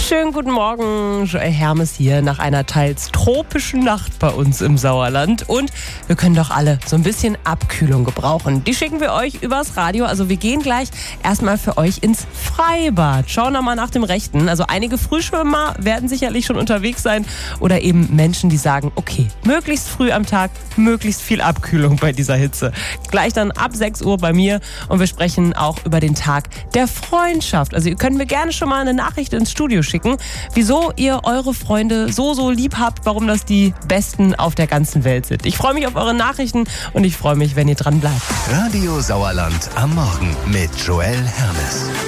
Schönen guten Morgen, Joel Hermes hier nach einer teils tropischen Nacht bei uns im Sauerland. Und wir können doch alle so ein bisschen Abkühlung gebrauchen. Die schicken wir euch übers Radio. Also wir gehen gleich erstmal für euch ins Freibad. Schauen wir mal nach dem Rechten. Also einige Frühschwimmer werden sicherlich schon unterwegs sein. Oder eben Menschen, die sagen, okay, möglichst früh am Tag, möglichst viel Abkühlung bei dieser Hitze. Gleich dann ab 6 Uhr bei mir. Und wir sprechen auch über den Tag der Freundschaft. Also ihr könnt mir gerne schon mal eine Nachricht ins Studio schicken, wieso ihr eure Freunde so lieb habt, warum das die Besten auf der ganzen Welt sind. Ich freue mich auf eure Nachrichten und ich freue mich, wenn ihr dran bleibt. Radio Sauerland am Morgen mit Joel Hermes.